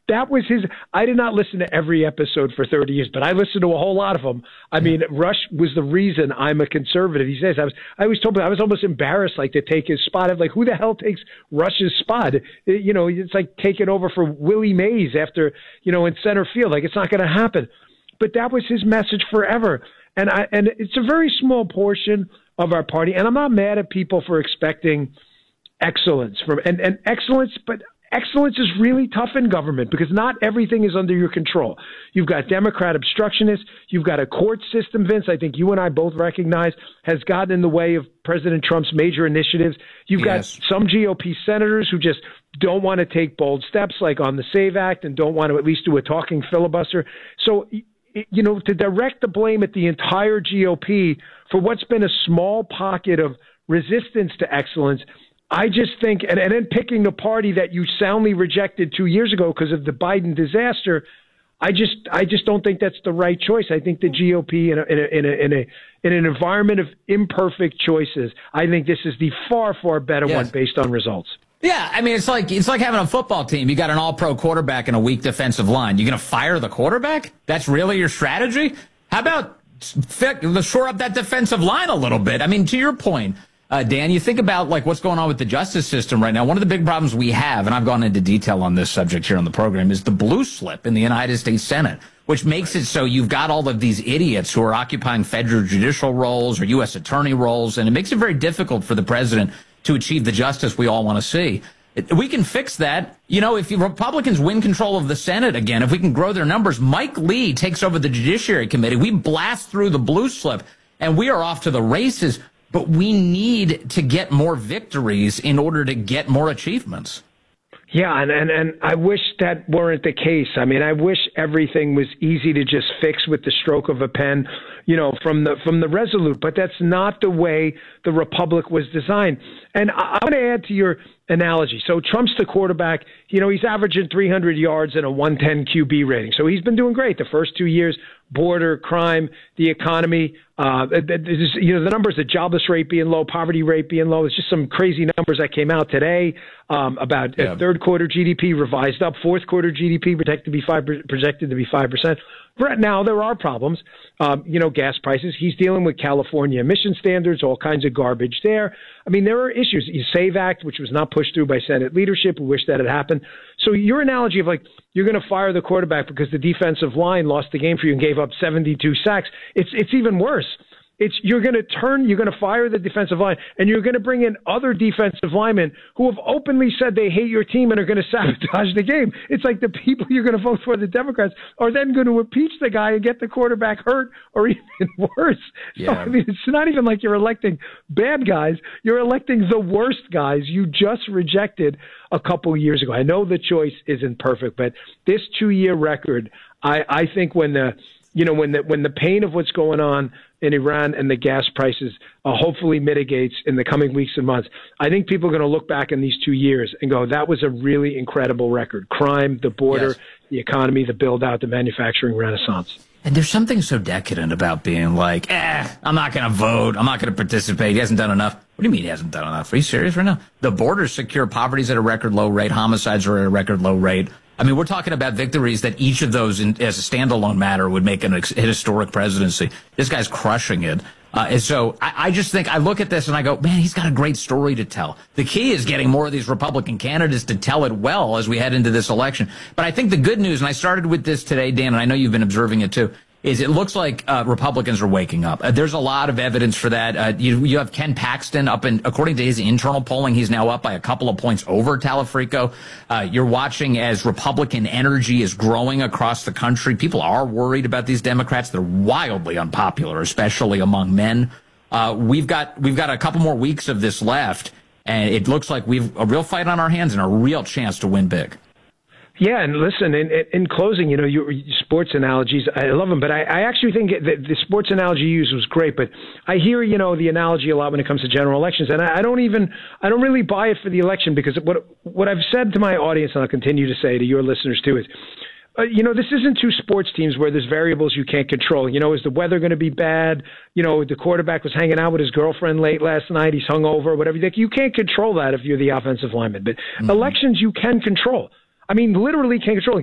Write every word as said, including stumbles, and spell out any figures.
that was his. I did not listen to every episode for thirty years, but I listened to a whole lot of them. I mean, Rush was the reason I'm a conservative. He says I was. I always told him I was almost embarrassed, like to take his spot. I'm like, who the hell takes Rush's spot? You know, it's like taking over for Willie Mays after you know in center field. Like it's not going to happen. But that was his message forever, and I and it's a very small portion of our party. And I'm not mad at people for expecting excellence from and, and excellence, but excellence is really tough in government because not everything is under your control. You've got Democrat obstructionists. You've got a court system, Vince, I think you and I both recognize has gotten in the way of President Trump's major initiatives. You've Yes. got some G O P senators who just don't want to take bold steps like on the SAVE Act and don't want to at least do a talking filibuster. So, you know, to direct the blame at the entire G O P for what's been a small pocket of resistance to excellence, I just think, and, and then picking the party that you soundly rejected two years ago because of the Biden disaster, I just, I just don't think that's the right choice. I think the G O P in a, in a, in a, in a, in an environment of imperfect choices, I think this is the far, far better Yes. one based on results. Yeah, I mean, it's like it's like having a football team. You got an all-pro quarterback and a weak defensive line. You're going to fire the quarterback? That's really your strategy? How about let's shore up that defensive line a little bit? I mean, to your point, uh, Dan, you think about like what's going on with the justice system right now. One of the big problems we have, and I've gone into detail on this subject here on the program, is the blue slip in the United States Senate, which makes it so you've got all of these idiots who are occupying federal judicial roles or U S attorney roles, and it makes it very difficult for the president to achieve the justice we all want to see. We can fix that. You know, if Republicans win control of the Senate again, if we can grow their numbers, Mike Lee takes over the Judiciary Committee. We blast through the blue slip, and we are off to the races. But we need to get more victories in order to get more achievements. Yeah, and, and, and I wish that weren't the case. I mean, I wish everything was easy to just fix with the stroke of a pen, you know, from the from the Resolute. But that's not the way the Republic was designed. And I, I want to add to your analogy. So Trump's the quarterback. You know, he's averaging three hundred yards and a one ten Q B rating. So he's been doing great the first two years. Border, crime, the economy, uh, just, you know, the numbers, the jobless rate being low, poverty rate being low. It's just some crazy numbers that came out today um, about yeah. third quarter G D P revised up, fourth quarter G D P projected to be five, projected to be five percent. Right now, there are problems. Um, you know, gas prices. He's dealing with California emission standards, all kinds of garbage there. I mean, there are issues. The SAVE Act, which was not pushed through by Senate leadership. We wish that had happened. So your analogy of like, you're going to fire the quarterback because the defensive line lost the game for you and gave up seventy-two sacks. It's it's even worse. It's you're going to turn, you're going to fire the defensive line, and you're going to bring in other defensive linemen who have openly said they hate your team and are going to sabotage the game. It's like the people you're going to vote for, the Democrats, are then going to impeach the guy and get the quarterback hurt, or even worse. Yeah. So, I mean, it's not even like you're electing bad guys. You're electing the worst guys you just rejected a couple years ago. I know the choice isn't perfect, but this two-year record, I, I think when the you know when the when the pain of what's going on in Iran and the gas prices uh, hopefully mitigates in the coming weeks and months, I think people are going to look back in these two years and go, that was a really incredible record. Crime, the border, yes. the economy, the build-out, the manufacturing renaissance. And there's something so decadent about being like, eh, I'm not going to vote. I'm not going to participate. He hasn't done enough. What do you mean he hasn't done enough? Are you serious right now? The border's secure. Poverty's at a record low rate. Homicides are at a record low rate. I mean, we're talking about victories that each of those in, as a standalone matter would make an ex- historic presidency. This guy's crushing it. Uh, and so I, I just think I look at this and I go, man, he's got a great story to tell. The key is getting more of these Republican candidates to tell it well as we head into this election. But I think the good news, and I started with this today, Dan, and I know you've been observing it too, is it looks like uh, Republicans are waking up. Uh, there's a lot of evidence for that. Uh, you, you have Ken Paxton up in, according to his internal polling, he's now up by a couple of points over Talafrico. Uh, you're watching as Republican energy is growing across the country. People are worried about these Democrats. They're wildly unpopular, especially among men. Uh, we've got we've got a couple more weeks of this left, and it looks like we've a real fight on our hands and a real chance to win big. Yeah, and listen, in, in closing, you know, your sports analogies, I love them, but I, I actually think that the sports analogy you used was great, but I hear, you know, the analogy a lot when it comes to general elections, and I, I don't even, I don't really buy it for the election, because what what I've said to my audience, and I'll continue to say to your listeners too, is, uh, you know, this isn't two sports teams where there's variables you can't control. You know, is the weather going to be bad? You know, the quarterback was hanging out with his girlfriend late last night, he's hungover, whatever. You can't control that if you're the offensive lineman, but mm-hmm. elections you can control. I mean, literally can't control.